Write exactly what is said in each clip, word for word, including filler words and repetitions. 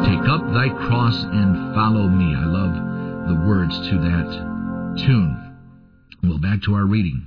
Take up thy cross and follow me. I love the words to that tune. Well, back to our reading.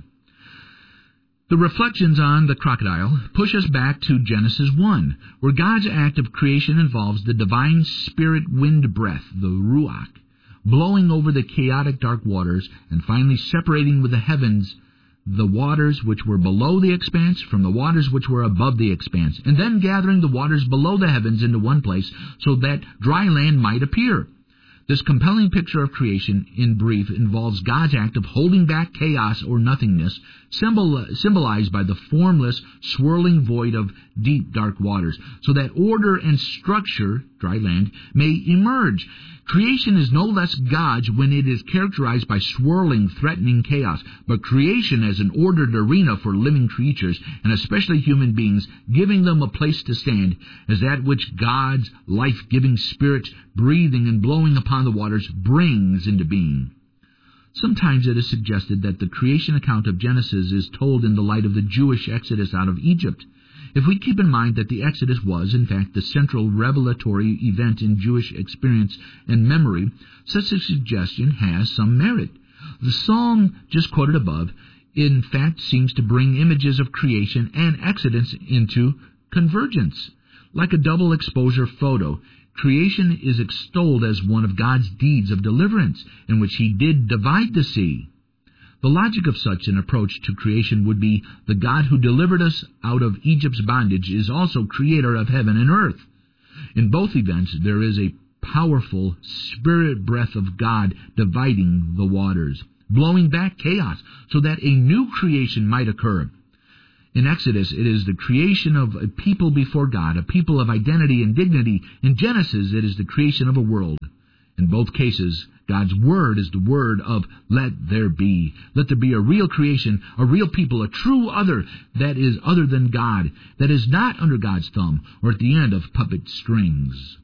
The reflections on the crocodile push us back to Genesis one, where God's act of creation involves the divine spirit wind breath, the ruach, blowing over the chaotic dark waters and finally separating with the heavens the waters which were below the expanse from the waters which were above the expanse, and then gathering the waters below the heavens into one place so that dry land might appear. This compelling picture of creation, in brief, involves God's act of holding back chaos or nothingness, symbol, symbolized by the formless, swirling void of deep, dark waters, so that order and structure, dry land, may emerge. Creation is no less God's when it is characterized by swirling, threatening chaos, but creation as an ordered arena for living creatures, and especially human beings, giving them a place to stand, as that which God's life-giving Spirit, breathing and blowing upon the waters, brings into being. Sometimes it is suggested that the creation account of Genesis is told in the light of the Jewish exodus out of Egypt. If we keep in mind that the Exodus was, in fact, the central revelatory event in Jewish experience and memory, such a suggestion has some merit. The psalm just quoted above, in fact, seems to bring images of creation and Exodus into convergence. Like a double exposure photo, creation is extolled as one of God's deeds of deliverance, in which he did divide the sea. The logic of such an approach to creation would be the God who delivered us out of Egypt's bondage is also creator of heaven and earth. In both events, there is a powerful spirit breath of God dividing the waters, blowing back chaos so that a new creation might occur. In Exodus, it is the creation of a people before God, a people of identity and dignity. In Genesis, it is the creation of a world. In both cases, God's word is the word of let there be. Let there be a real creation, a real people, a true other that is other than God, that is not under God's thumb or at the end of puppet strings.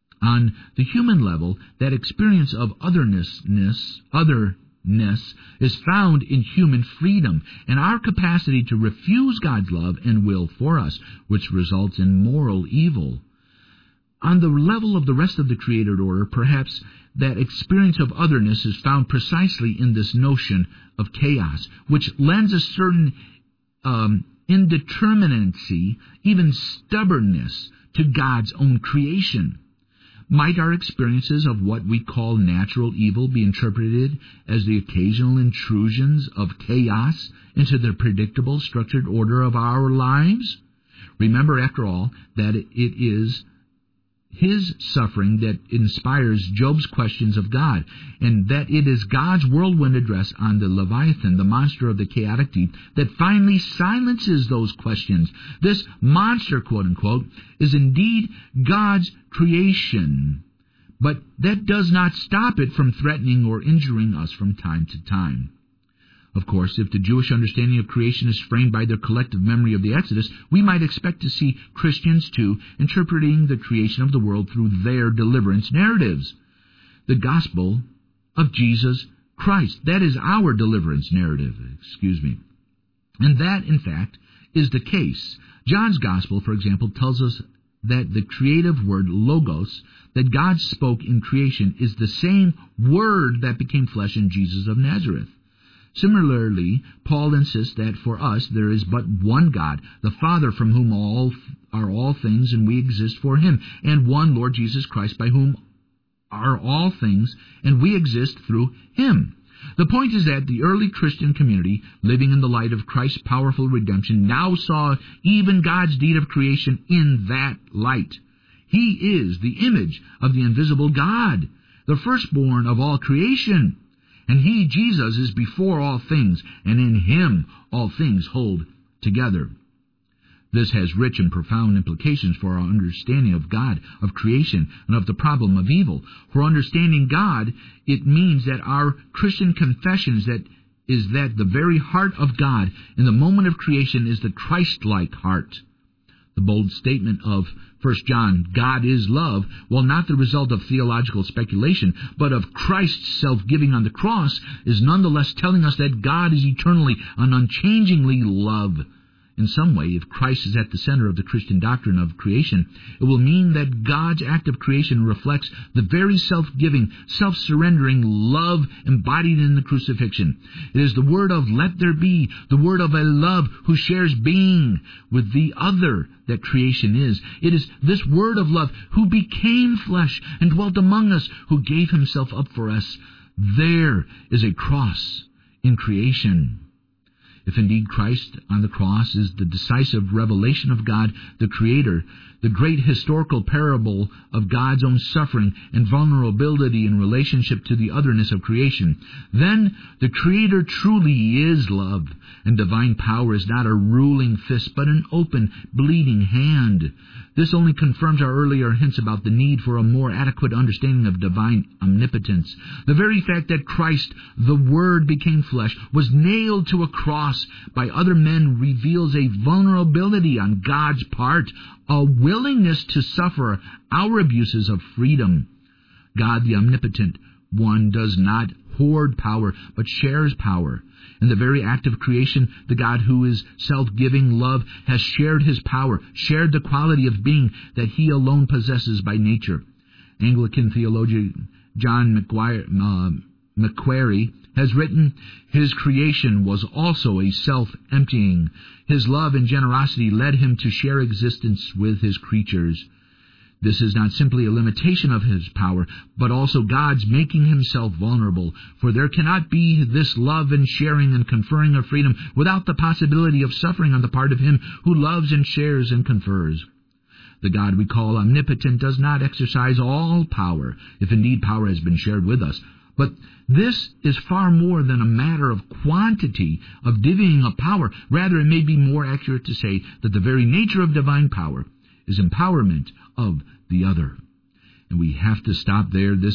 On the human level, that experience of otherness, otherness is found in human freedom and our capacity to refuse God's love and will for us, which results in moral evil. On the level of the rest of the created order, perhaps that experience of otherness is found precisely in this notion of chaos, which lends a certain um, indeterminacy, even stubbornness, to God's own creation. Might our experiences of what we call natural evil be interpreted as the occasional intrusions of chaos into the predictable, structured order of our lives? Remember, after all, that it is his suffering that inspires Job's questions of God, and that it is God's whirlwind address on the Leviathan, the monster of the chaotic deep, that finally silences those questions. This monster, quote-unquote, is indeed God's creation, but that does not stop it from threatening or injuring us from time to time. Of course, if the Jewish understanding of creation is framed by their collective memory of the Exodus, we might expect to see Christians, too, interpreting the creation of the world through their deliverance narratives. The gospel of Jesus Christ. That is our deliverance narrative, excuse me. And that, in fact, is the case. John's gospel, for example, tells us that the creative word, logos, that God spoke in creation is the same word that became flesh in Jesus of Nazareth. Similarly, Paul insists that for us there is but one God, the Father, from whom all are all things and we exist for him, and one Lord Jesus Christ, by whom are all things and we exist through him. The point is that the early Christian community, living in the light of Christ's powerful redemption, now saw even God's deed of creation in that light. He is the image of the invisible God, the firstborn of all creation. And he, Jesus, is before all things, and in him all things hold together. This has rich and profound implications for our understanding of God, of creation, and of the problem of evil. For understanding God, it means that our Christian confessions that is that the very heart of God in the moment of creation is the Christ-like heart. The bold statement of First John, God is love, while not the result of theological speculation, but of Christ's self-giving on the cross, is nonetheless telling us that God is eternally and unchangingly love. In some way, if Christ is at the center of the Christian doctrine of creation, it will mean that God's act of creation reflects the very self-giving, self-surrendering love embodied in the crucifixion. It is the word of let there be, the word of a love who shares being with the other that creation is. It is this word of love who became flesh and dwelt among us, who gave himself up for us. There is a cross in creation. If indeed Christ on the cross is the decisive revelation of God, the Creator, the great historical parable of God's own suffering and vulnerability in relationship to the otherness of creation, then the Creator truly is love, and divine power is not a ruling fist, but an open, bleeding hand. This only confirms our earlier hints about the need for a more adequate understanding of divine omnipotence. The very fact that Christ, the Word, became flesh, was nailed to a cross by other men reveals a vulnerability on God's part, a willingness to suffer our abuses of freedom. God, the omnipotent one, does not hoard power, but shares power. In the very act of creation, the God who is self-giving love has shared his power, shared the quality of being that he alone possesses by nature. Anglican theologian John Macquarie, uh, Macquarie has written, his creation was also a self-emptying. His love and generosity led him to share existence with his creatures. This is not simply a limitation of his power, but also God's making himself vulnerable. For there cannot be this love and sharing and conferring of freedom without the possibility of suffering on the part of him who loves and shares and confers. The God we call omnipotent does not exercise all power, if indeed power has been shared with us. But this is far more than a matter of quantity, of divvying up power. Rather, it may be more accurate to say that the very nature of divine power is empowerment of the other. And we have to stop there. This